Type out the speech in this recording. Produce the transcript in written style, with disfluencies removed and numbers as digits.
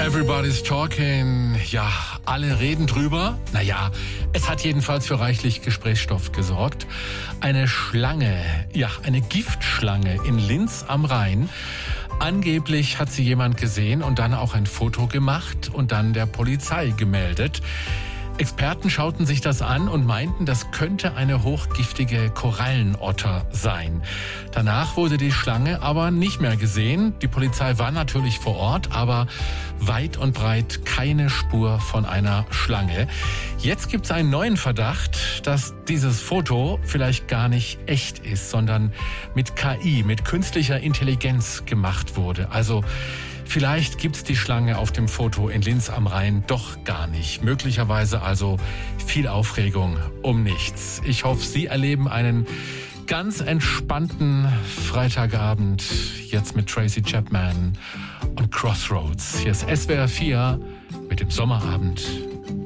Everybody's talking. Ja, alle reden drüber. Naja, es hat jedenfalls für reichlich Gesprächsstoff gesorgt. Eine Schlange, ja, eine Giftschlange in Linz am Rhein. Angeblich hat sie jemand gesehen und dann auch ein Foto gemacht und dann der Polizei gemeldet. Experten schauten sich das an und meinten, das könnte eine hochgiftige Korallenotter sein. Danach wurde die Schlange aber nicht mehr gesehen. Die Polizei war natürlich vor Ort, aber weit und breit keine Spur von einer Schlange. Jetzt gibt es einen neuen Verdacht, dass dieses Foto vielleicht gar nicht echt ist, sondern mit KI, mit künstlicher Intelligenz gemacht wurde. Also vielleicht gibt's die Schlange auf dem Foto in Linz am Rhein doch gar nicht. Möglicherweise also viel Aufregung um nichts. Ich hoffe, Sie erleben einen ganz entspannten Freitagabend jetzt mit Tracy Chapman und Crossroads. Hier ist SWR 4 mit dem Sommerabend.